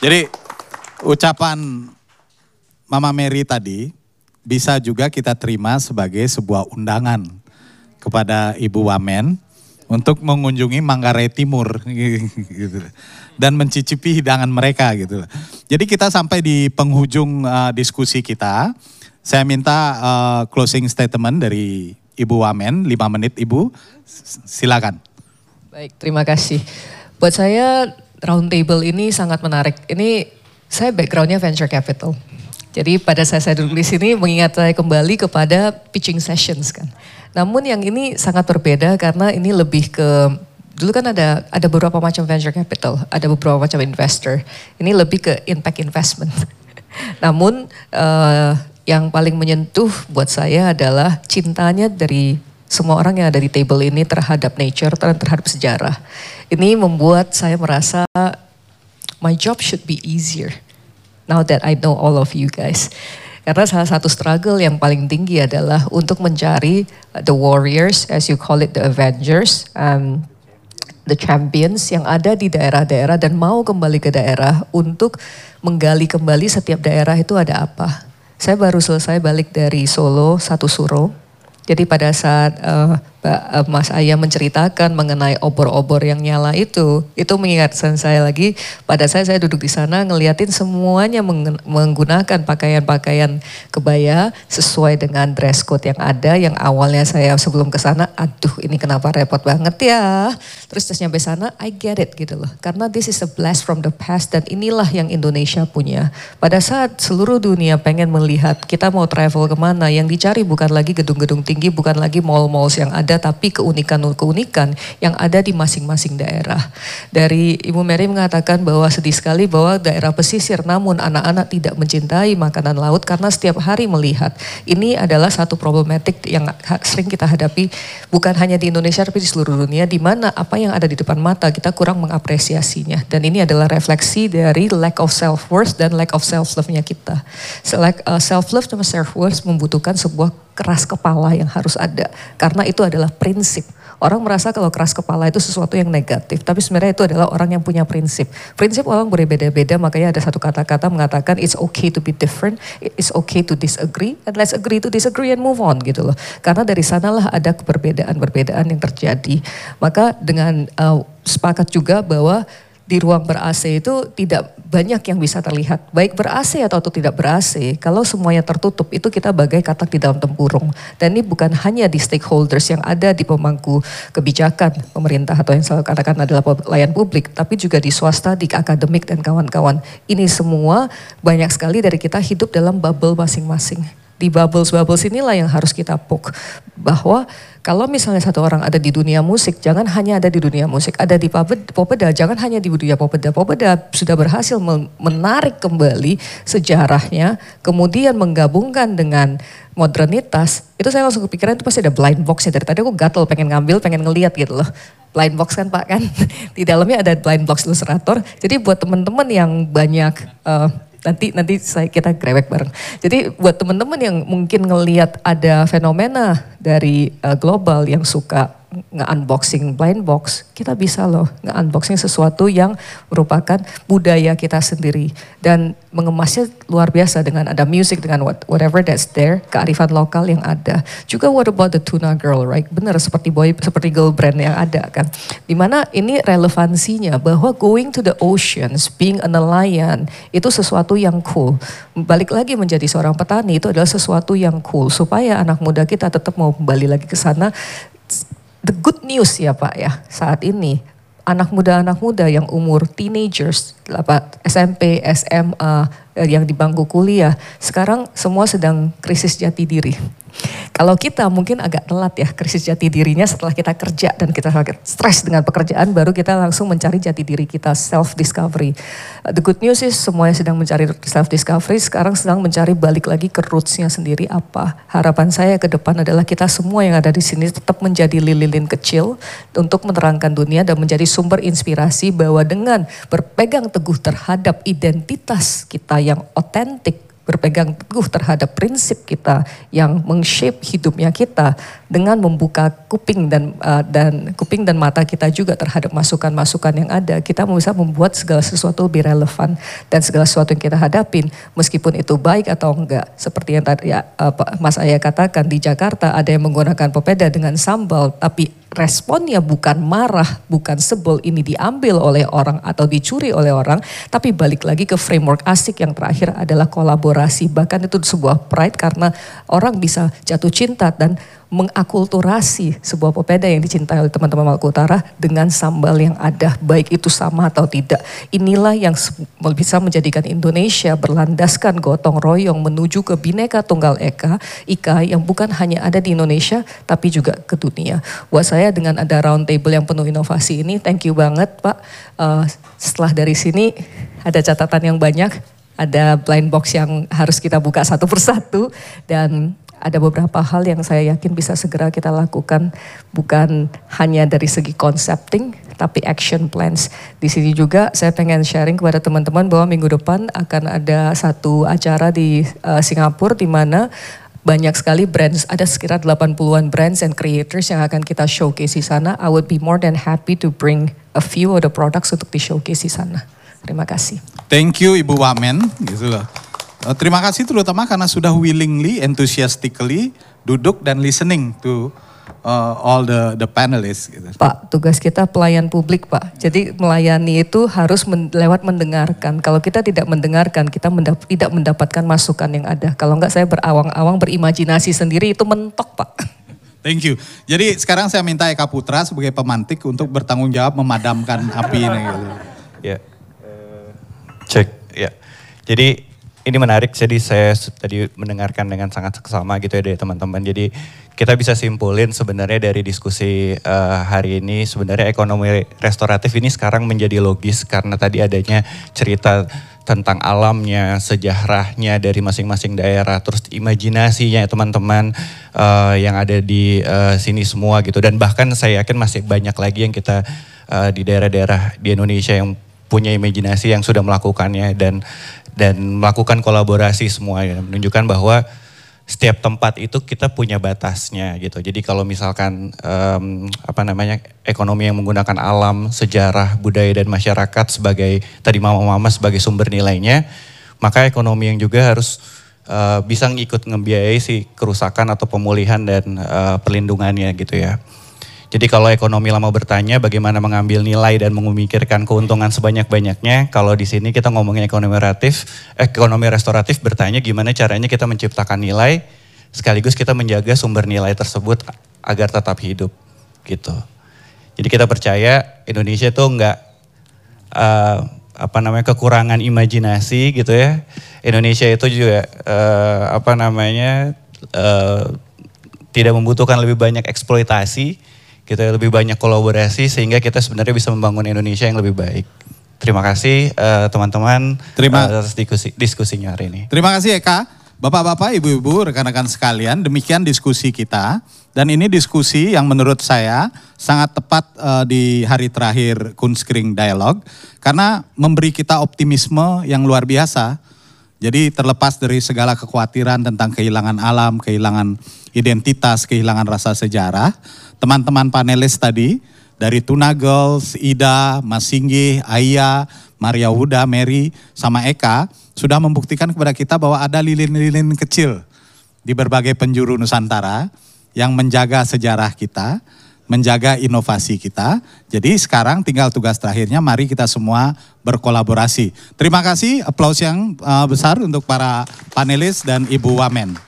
Jadi ucapan Mama Mary tadi bisa juga kita terima sebagai sebuah undangan kepada Ibu Wamen untuk mengunjungi Manggarai Timur gitu. Dan mencicipi hidangan mereka gitu. Jadi kita sampai di penghujung diskusi kita. Saya minta closing statement dari Ibu Wamen, 5 menit Ibu, silakan. Baik, terima kasih. Buat saya round table ini sangat menarik. Ini saya backgroundnya venture capital. Jadi pada saat saya duduk di sini mengingat saya kembali kepada pitching sessions kan. Namun yang ini sangat berbeda karena ini lebih ke, dulu kan ada beberapa macam venture capital, ada beberapa macam investor. Ini lebih ke impact investment. Namun yang paling menyentuh buat saya adalah cintanya dari semua orang yang ada di table ini terhadap nature, terhadap sejarah. Ini membuat saya merasa my job should be easier. Now that I know all of you guys. Karena salah satu struggle yang paling tinggi adalah untuk mencari the warriors, as you call it, the avengers, the champions yang ada di daerah-daerah dan mau kembali ke daerah untuk menggali kembali setiap daerah itu ada apa. Saya baru selesai balik dari Solo, Satu Suro. Jadi pada saat Mas Ayah menceritakan mengenai obor-obor yang nyala itu mengingatkan saya lagi pada saya duduk di sana ngeliatin semuanya menggunakan pakaian-pakaian kebaya sesuai dengan dress code yang ada, yang awalnya saya sebelum ke sana, aduh ini kenapa repot banget ya. Terus nyampe sana, I get it gitu loh. Karena this is a blast from the past dan inilah yang Indonesia punya. Pada saat seluruh dunia pengen melihat kita mau travel kemana, yang dicari bukan lagi gedung-gedung tinggi, bukan lagi mall-mall yang ada, tapi keunikan-keunikan yang ada di masing-masing daerah. Dari Ibu Mary mengatakan bahwa sedih sekali bahwa daerah pesisir namun anak-anak tidak mencintai makanan laut karena setiap hari melihat. Ini adalah satu problematik yang sering kita hadapi bukan hanya di Indonesia tapi di seluruh dunia, di mana apa yang ada di depan mata kita kurang mengapresiasinya. Dan ini adalah refleksi dari lack of self-worth dan lack of self-love-nya kita. Self-love sama self-worth membutuhkan sebuah keras kepala yang harus ada. Karena itu adalah prinsip. Orang merasa kalau keras kepala itu sesuatu yang negatif. Tapi sebenarnya itu adalah orang yang punya prinsip. Prinsip orang berbeda-beda, makanya ada satu kata-kata mengatakan it's okay to be different, it's okay to disagree, and let's agree to disagree and move on gitu loh. Karena dari sanalah ada perbedaan-perbedaan yang terjadi. Maka dengan sepakat juga bahwa di ruang ber-AC itu tidak banyak yang bisa terlihat. Baik ber-AC atau tidak ber-AC, kalau semuanya tertutup itu kita bagai katak di dalam tempurung. Dan ini bukan hanya di stakeholders yang ada di pemangku kebijakan pemerintah atau yang selalu katakan adalah pelayan publik, tapi juga di swasta, di akademik dan kawan-kawan. Ini semua banyak sekali dari kita hidup dalam bubble masing-masing. Di bubbles inilah yang harus kita poke. Bahwa kalau misalnya satu orang ada di dunia musik, jangan hanya ada di dunia musik. Ada di Popeda, jangan hanya di dunia Popeda. Popeda sudah berhasil menarik kembali sejarahnya, kemudian menggabungkan dengan modernitas. Itu saya langsung kepikiran itu pasti ada blind boxnya. Dari tadi aku gatel pengen ngambil, pengen ngeliat gitu loh. Blind box kan Pak kan, di dalamnya ada blind box ilustrator. Jadi buat teman-teman yang banyak... Nanti kita grewek bareng. Jadi buat teman-teman yang mungkin ngelihat ada fenomena dari global yang suka nge-unboxing blind box, kita bisa loh nge-unboxing sesuatu yang merupakan budaya kita sendiri. Dan mengemasnya luar biasa dengan ada music, dengan whatever that's there, kearifan lokal yang ada. Juga what about the tuna girl, right? Benar seperti girl brand yang ada kan. Dimana ini relevansinya bahwa going to the oceans, being a nelayan, itu sesuatu yang cool. Balik lagi menjadi seorang petani itu adalah sesuatu yang cool. Supaya anak muda kita tetap mau kembali lagi ke sana. The good news ya Pak ya, saat ini anak muda yang umur teenagers, SMP, SMA, yang di bangku kuliah, sekarang semua sedang krisis jati diri. Kalau kita mungkin agak telat ya krisis jati dirinya setelah kita kerja dan kita stres dengan pekerjaan, baru kita langsung mencari jati diri kita, self discovery. The good news is semuanya sedang mencari self discovery, sekarang sedang mencari balik lagi ke rootsnya sendiri apa. Harapan saya ke depan adalah kita semua yang ada di sini tetap menjadi lilin kecil untuk menerangkan dunia dan menjadi sumber inspirasi bahwa dengan berpegang teguh terhadap identitas kita yang otentik, berpegang teguh terhadap prinsip kita yang meng-shape hidupnya kita dengan membuka kuping dan mata kita juga terhadap masukan-masukan yang ada, kita bisa membuat segala sesuatu lebih relevan dan segala sesuatu yang kita hadapin meskipun itu baik atau enggak. Seperti yang tadi Mas Ayah katakan, di Jakarta ada yang menggunakan popeda dengan sambal tapi responnya bukan marah, bukan sebel, ini diambil oleh orang atau dicuri oleh orang, tapi balik lagi ke framework asik yang terakhir adalah kolaborasi. Bahkan itu sebuah pride karena orang bisa jatuh cinta dan mengakulturasi sebuah popeda yang dicintai oleh teman-teman Maluku Utara dengan sambal yang ada, baik itu sama atau tidak. Inilah yang bisa menjadikan Indonesia berlandaskan gotong royong menuju ke Bhinneka Tunggal Ika yang bukan hanya ada di Indonesia tapi juga ke dunia. Buat saya dengan ada round table yang penuh inovasi ini, thank you banget Pak. Setelah dari sini ada catatan yang banyak, ada blind box yang harus kita buka satu persatu, dan ada beberapa hal yang saya yakin bisa segera kita lakukan, bukan hanya dari segi concepting, tapi action plans. Di sini juga saya pengen sharing kepada teman-teman bahwa minggu depan akan ada satu acara di Singapura di mana banyak sekali brands, ada sekitar 80-an brands and creators yang akan kita showcase di sana. I would be more than happy to bring a few of the products untuk di showcase di sana. Terima kasih. Thank you Ibu Wamen, gitu loh. Terima kasih terutama karena sudah willingly, enthusiastically duduk dan listening to all the panelists. Gitu. Pak, tugas kita pelayan publik Pak. Jadi melayani itu harus lewat mendengarkan. Kalau kita tidak mendengarkan, kita tidak mendapatkan masukan yang ada. Kalau enggak saya berawang-awang berimajinasi sendiri, itu mentok Pak. Thank you. Jadi sekarang saya minta Eka Putra sebagai pemantik untuk bertanggung jawab memadamkan api ini. Gitu. Ya, cek. Ya, jadi ini menarik, jadi saya tadi mendengarkan dengan sangat seksama gitu ya dari teman-teman. Jadi kita bisa simpulin sebenarnya dari diskusi hari ini, sebenarnya ekonomi restoratif ini sekarang menjadi logis karena tadi adanya cerita tentang alamnya, sejarahnya dari masing-masing daerah, terus imajinasinya teman-teman yang ada di sini semua gitu. Dan bahkan saya yakin masih banyak lagi yang kita di daerah-daerah di Indonesia yang punya imajinasi yang sudah melakukannya dan melakukan kolaborasi semua ya, menunjukkan bahwa setiap tempat itu kita punya batasnya gitu. Jadi kalau misalkan ekonomi yang menggunakan alam, sejarah, budaya dan masyarakat sebagai tadi mama-mama sebagai sumber nilainya, maka ekonomi yang juga harus bisa ngikut ngebiayai si kerusakan atau pemulihan dan perlindungannya gitu ya. Jadi kalau ekonomi lama bertanya bagaimana mengambil nilai dan memikirkan keuntungan sebanyak-banyaknya, kalau di sini kita ngomongin ekonomi restoratif bertanya gimana caranya kita menciptakan nilai, sekaligus kita menjaga sumber nilai tersebut agar tetap hidup gitu. Jadi kita percaya Indonesia itu enggak kekurangan imajinasi gitu ya. Indonesia itu juga tidak membutuhkan lebih banyak eksploitasi. Kita lebih banyak kolaborasi sehingga kita sebenarnya bisa membangun Indonesia yang lebih baik. Terima kasih teman-teman atas diskusinya hari ini. Terima kasih Eka, Bapak-bapak, Ibu-ibu, rekan-rekan sekalian. Demikian diskusi kita. Dan ini diskusi yang menurut saya sangat tepat di hari terakhir Kunskring Dialog. Karena memberi kita optimisme yang luar biasa. Jadi terlepas dari segala kekhawatiran tentang kehilangan alam, kehilangan identitas, kehilangan rasa sejarah. Teman-teman panelis tadi dari Tuna Girls, Ida, Mas Singgih, Aya, Maria Huda, Mary, sama Eka sudah membuktikan kepada kita bahwa ada lilin-lilin kecil di berbagai penjuru Nusantara yang menjaga sejarah kita, menjaga inovasi kita. Jadi sekarang tinggal tugas terakhirnya, mari kita semua berkolaborasi. Terima kasih, aplaus yang besar untuk para panelis dan Ibu Wamen.